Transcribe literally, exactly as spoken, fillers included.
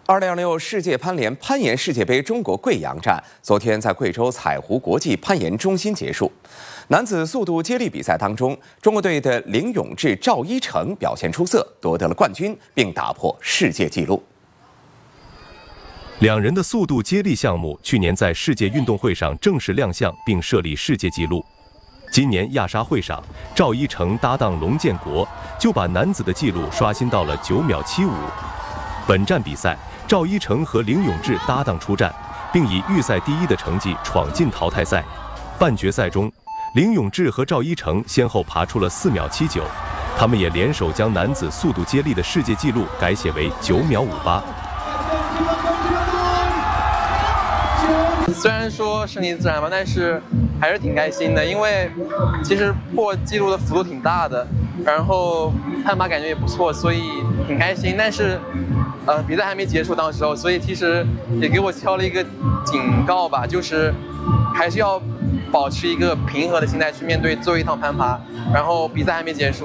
二零二六世界攀联攀岩世界杯中国贵阳站昨天在贵州彩湖国际攀岩中心结束。男子速度接力比赛当中，中国队的林永志、赵一成表现出色，夺得了冠军，并打破世界纪录。 两人的速度接力项目去年在世界运动会上正式亮相，并设立世界纪录。今年亚沙会上，赵一成搭档龙建国就把男子的纪录刷新到了九秒七五。本站比赛，赵一成和林永志搭档出战，并以预赛第一的成绩闯进淘汰赛。半决赛中，林永志和赵一成先后爬出了四秒七九，他们也联手将男子速度接力的世界纪录改写为九秒五八。 虽然说顺其自然吧，但是还是挺开心的，因为其实破纪录的幅度挺大的，然后攀爬感觉也不错，所以挺开心。但是，呃，比赛还没结束当时候，所以其实也给我敲了一个警告吧，就是还是要保持一个平和的心态去面对最后一趟攀爬，然后比赛还没结束。